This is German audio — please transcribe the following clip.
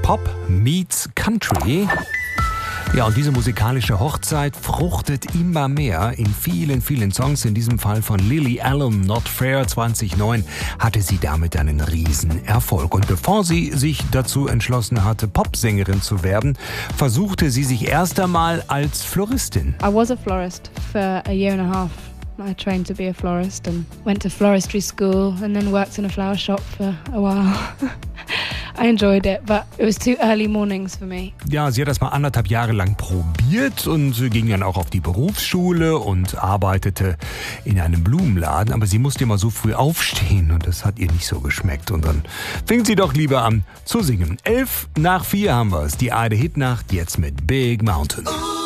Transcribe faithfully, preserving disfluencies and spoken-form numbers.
Pop meets Country. Ja, und diese musikalische Hochzeit fruchtet immer mehr in vielen, vielen Songs. In diesem Fall von Lily Allen, Not Fair zweitausendneun, hatte sie damit einen riesen Erfolg. Und bevor sie sich dazu entschlossen hatte, Popsängerin zu werden, versuchte sie sich erst einmal als Floristin. I was a florist for a year and a half. I trained to be a florist and went to floristry school and then worked in a flower shop for a while. I enjoyed it, but it was too early mornings for me. Ja, sie hat das mal anderthalb Jahre lang probiert und ging dann auch auf die Berufsschule und arbeitete in einem Blumenladen. Aber sie musste immer so früh aufstehen und das hat ihr nicht so geschmeckt. Und dann fing sie doch lieber an zu singen. Elf nach vier haben wir es. Die Ade Hitnacht jetzt mit Big Mountain.